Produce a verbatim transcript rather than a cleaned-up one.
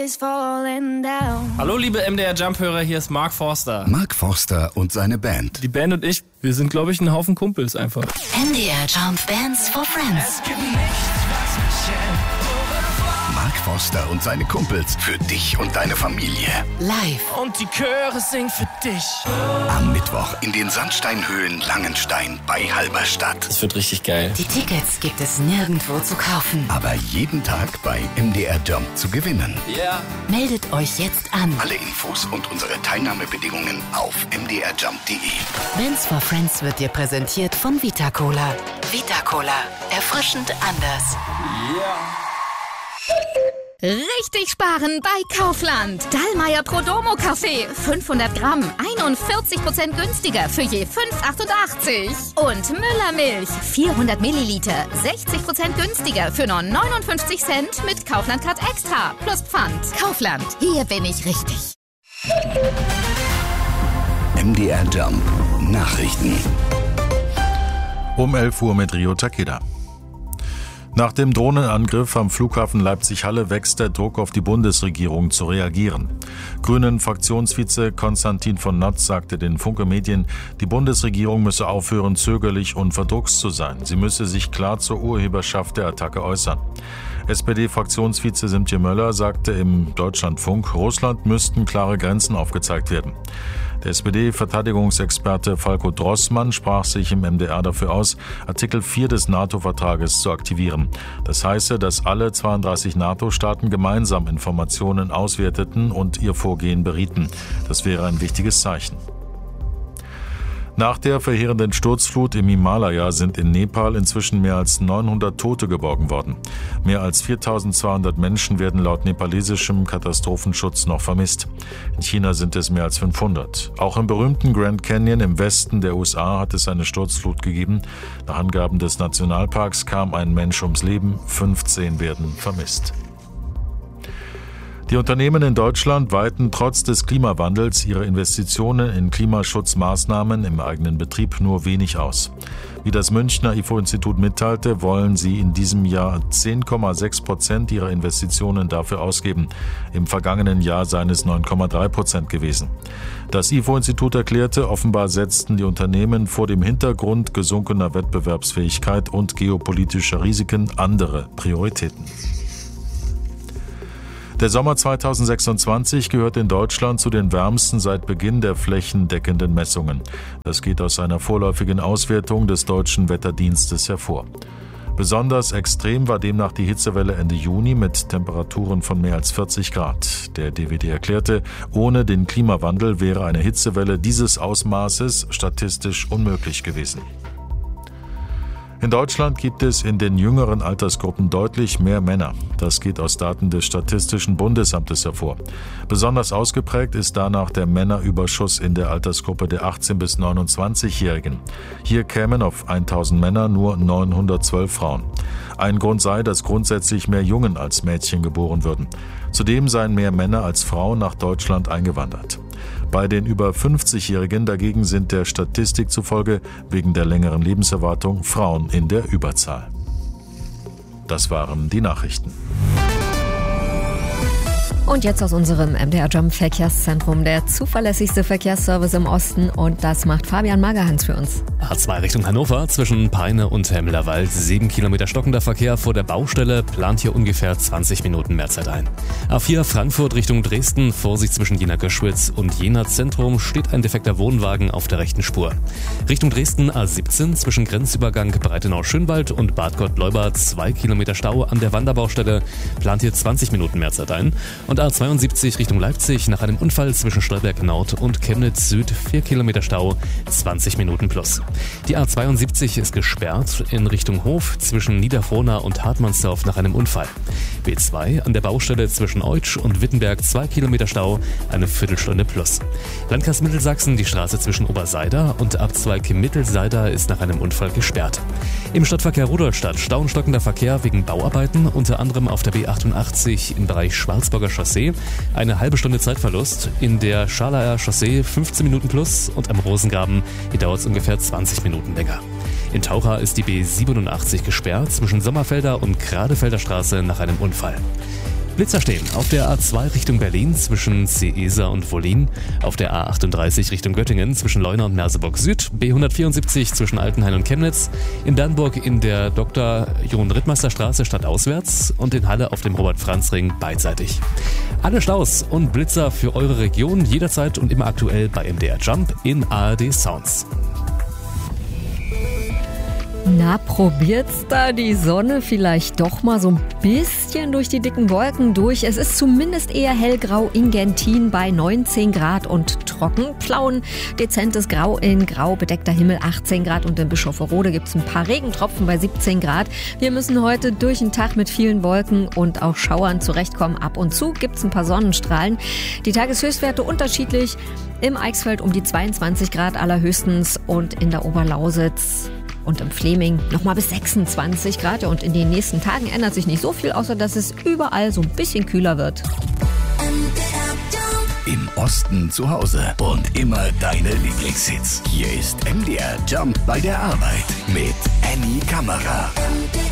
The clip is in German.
is falling down. Hallo liebe M D R Jump-Hörer, hier ist Mark Forster. Mark Forster und seine Band. Die Band und ich, wir sind glaube ich ein Haufen Kumpels einfach. M D R Jump Bands for Friends. Mark Forster und seine Kumpels für dich und deine Familie. Live. Und die Chöre singen für dich. Am Mittwoch in den Sandsteinhöhlen Langenstein bei Halberstadt. Das wird richtig geil. Die Tickets gibt es nirgendwo zu kaufen. Aber jeden Tag bei M D R Jump zu gewinnen. Ja. Yeah. Meldet euch jetzt an. Alle Infos und unsere Teilnahmebedingungen auf m d r jump punkt d e. Bands for Friends wird dir präsentiert von Vita Cola. Vita Cola. Erfrischend anders. Ja. Yeah. Richtig sparen bei Kaufland. Dallmayr Prodomo Kaffee. fünfhundert Gramm. einundvierzig Prozent günstiger für je fünf Euro achtundachtzig. Und Müller Milch. vierhundert Milliliter. sechzig Prozent günstiger für nur neunundfünfzig Cent mit Kaufland Card Extra. Plus Pfand. Kaufland. Hier bin ich richtig. M D R Jump. Nachrichten. Um elf Uhr mit Rio Takeda. Nach dem Drohnenangriff am Flughafen Leipzig-Halle wächst der Druck auf die Bundesregierung zu reagieren. Grünen-Fraktionsvize Konstantin von Notz sagte den Funke Medien, die Bundesregierung müsse aufhören, zögerlich und verdruckst zu sein. Sie müsse sich klar zur Urheberschaft der Attacke äußern. S P D-Fraktionsvize Simtje Möller sagte im Deutschlandfunk, Russland müssten klare Grenzen aufgezeigt werden. Der S P D-Verteidigungsexperte Falko Drossmann sprach sich im M D R dafür aus, Artikel vier des NATO-Vertrages zu aktivieren. Das heiße, dass alle zweiunddreißig NATO-Staaten gemeinsam Informationen auswerteten und ihr Vorgehen berieten. Das wäre ein wichtiges Zeichen. Nach der verheerenden Sturzflut im Himalaya sind in Nepal inzwischen mehr als neunhundert Tote geborgen worden. Mehr als viertausendzweihundert Menschen werden laut nepalesischem Katastrophenschutz noch vermisst. In China sind es mehr als fünfhundert. Auch im berühmten Grand Canyon im Westen der U S A hat es eine Sturzflut gegeben. Nach Angaben des Nationalparks kam ein Mensch ums Leben, fünfzehn werden vermisst. Die Unternehmen in Deutschland weiten trotz des Klimawandels ihre Investitionen in Klimaschutzmaßnahmen im eigenen Betrieb nur wenig aus. Wie das Münchner I F O-Institut mitteilte, wollen sie in diesem Jahr zehn Komma sechs Prozent ihrer Investitionen dafür ausgeben. Im vergangenen Jahr seien es neun Komma drei Prozent gewesen. Das I F O-Institut erklärte, offenbar setzten die Unternehmen vor dem Hintergrund gesunkener Wettbewerbsfähigkeit und geopolitischer Risiken andere Prioritäten. Der Sommer zweitausendsechsundzwanzig gehört in Deutschland zu den wärmsten seit Beginn der flächendeckenden Messungen. Das geht aus einer vorläufigen Auswertung des Deutschen Wetterdienstes hervor. Besonders extrem war demnach die Hitzewelle Ende Juni mit Temperaturen von mehr als vierzig Grad. Der D W D erklärte, ohne den Klimawandel wäre eine Hitzewelle dieses Ausmaßes statistisch unmöglich gewesen. In Deutschland gibt es in den jüngeren Altersgruppen deutlich mehr Männer. Das geht aus Daten des Statistischen Bundesamtes hervor. Besonders ausgeprägt ist danach der Männerüberschuss in der Altersgruppe der achtzehn- bis neunundzwanzigjährigen. Hier kämen auf tausend Männer nur neunhundertzwölf Frauen. Ein Grund sei, dass grundsätzlich mehr Jungen als Mädchen geboren würden. Zudem seien mehr Männer als Frauen nach Deutschland eingewandert. Bei den über fünfzigjährigen dagegen sind der Statistik zufolge wegen der längeren Lebenserwartung Frauen in der Überzahl. Das waren die Nachrichten. Und jetzt aus unserem M D R Jump Verkehrszentrum, der zuverlässigste Verkehrsservice im Osten, und das macht Fabian Magerhans für uns. A zwei Richtung Hannover zwischen Peine und Hemmerwald, sieben Kilometer stockender Verkehr vor der Baustelle, plant hier ungefähr zwanzig Minuten Mehrzeit ein. A vier Frankfurt Richtung Dresden, Vorsicht zwischen Jena-Göschwitz und Jena-Zentrum, steht ein defekter Wohnwagen auf der rechten Spur. Richtung Dresden A siebzehn zwischen Grenzübergang Breitenau-Schönwald und Bad Gott-Leubad, zwei Kilometer Stau an der Wanderbaustelle, plant hier zwanzig Minuten Mehrzeit ein. Und A zweiundsiebzig Richtung Leipzig nach einem Unfall zwischen Stolberg Nord und Chemnitz Süd, vier Kilometer Stau, zwanzig Minuten plus. Die A zweiundsiebzig ist gesperrt in Richtung Hof zwischen Niederfrohna und Hartmannsdorf nach einem Unfall. B zwei an der Baustelle zwischen Eutsch und Wittenberg, zwei Kilometer Stau, eine Viertelstunde plus. Landkreis Mittelsachsen, die Straße zwischen Oberseider und Abzweig Mittelseider ist nach einem Unfall gesperrt. Im Stadtverkehr Rudolstadt Stau und stockender Verkehr wegen Bauarbeiten, unter anderem auf der B achtundachtzig im Bereich Schwarzburger Chaussee. Eine halbe Stunde Zeitverlust. In der Schalaer Chaussee fünfzehn Minuten plus und am Rosengraben hier dauert es ungefähr zwanzig Minuten länger. In Taucha ist die B siebenundachtzig gesperrt zwischen Sommerfelder und Gradefelder Straße nach einem Unfall. Blitzer stehen auf der A zwei Richtung Berlin zwischen Seesa und Wollin, auf der A achtunddreißig Richtung Göttingen zwischen Leuna und Merseburg Süd, B hundertvierundsiebzig zwischen Altenhain und Chemnitz, in Dannburg in der Doktor John Rittmeister Straße stadtauswärts und in Halle auf dem Robert-Franz-Ring beidseitig. Alle Staus und Blitzer für eure Region jederzeit und immer aktuell bei M D R Jump in A R D Sounds. Na, probiert's da die Sonne vielleicht doch mal so ein bisschen durch die dicken Wolken durch. Es ist zumindest eher hellgrau in Gentin bei neunzehn Grad und trocken. Plauen, dezentes Grau in grau bedeckter Himmel achtzehn Grad und in Bischofferode gibt's ein paar Regentropfen bei siebzehn Grad. Wir müssen heute durch den Tag mit vielen Wolken und auch Schauern zurechtkommen. Ab und zu gibt's ein paar Sonnenstrahlen. Die Tageshöchstwerte unterschiedlich. Im Eichsfeld um die zweiundzwanzig Grad allerhöchstens und in der Oberlausitz und im Fleming nochmal bis sechsundzwanzig Grad. Ja, und in den nächsten Tagen ändert sich nicht so viel, außer dass es überall so ein bisschen kühler wird. Im Osten zu Hause und immer deine Lieblingshits. Hier ist M D R Jump bei der Arbeit mit Annie Kammerer.